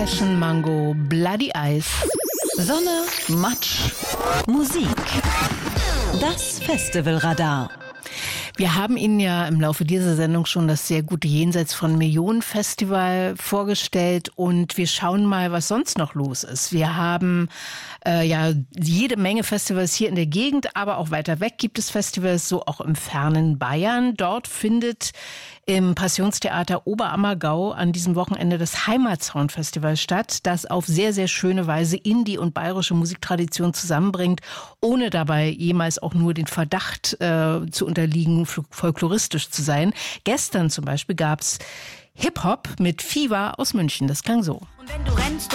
Passion, Mango, Bloody Ice. Sonne, Matsch, Musik. Das Festivalradar. Wir haben Ihnen ja im Laufe dieser Sendung schon das sehr gute Jenseits von Millionen Festival vorgestellt und wir schauen mal, was sonst noch los ist. Wir haben jede Menge Festivals hier in der Gegend, aber auch weiter weg gibt es Festivals, so auch im fernen Bayern. Dort findet im Passionstheater Oberammergau an diesem Wochenende das Heimatsound-Festival statt, das auf sehr, sehr schöne Weise Indie- und bayerische Musiktradition zusammenbringt, ohne dabei jemals auch nur den Verdacht zu unterliegen, folkloristisch zu sein. Gestern zum Beispiel gab's Hip-Hop mit Fever aus München. Das klang so. Und wenn du rennst